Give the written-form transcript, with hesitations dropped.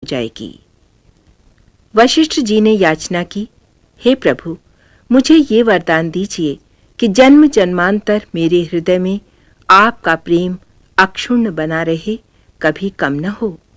जाएगी। वशिष्ठ जी ने याचना की, हे प्रभु, मुझे ये वरदान दीजिए कि जन्म जन्मांतर मेरे हृदय में आपका प्रेम अक्षुण्ण बना रहे, कभी कम न हो।